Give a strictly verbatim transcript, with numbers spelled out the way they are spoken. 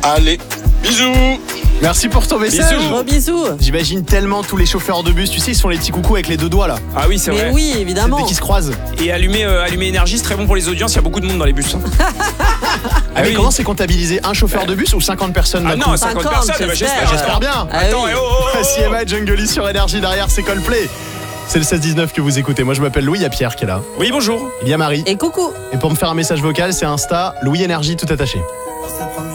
Allez, bisous. Merci pour ton message. Bisous. Gros bisous. J'imagine tellement tous les chauffeurs de bus, tu sais, ils sont les petits coucous avec les deux doigts là. Ah oui, c'est Mais vrai. oui, évidemment. Dès qu'ils se croisent. Et allumer, euh, allumer énergie, c'est très bon pour les audiences. Il y a beaucoup de monde dans les bus. Ah mais oui. comment c'est comptabilisé? Un chauffeur de bus ou cinquante personnes d'un Ah coup? non, cinquante cinquante, personnes. eh ben, j'espère. J'espère. J'espère bien. Ah Attends, oui. eh, oh, oh, oh, oh. C M A Jungle sur Énergie, derrière c'est Coldplay. C'est le seize dix-neuf que vous écoutez. Moi je m'appelle Louis, il y a Pierre qui est là. Oui, bonjour. Il y a Marie. Et coucou. Et pour me faire un message vocal, c'est Insta, Louis Énergie tout attaché.